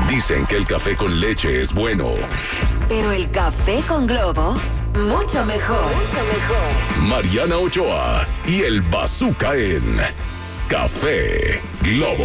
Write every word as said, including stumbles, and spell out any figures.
Dicen que el café con leche es bueno. Pero el café con Globo, mucho mejor. Mucho mejor. Mariana Ochoa y el Bazooka en Café Globo.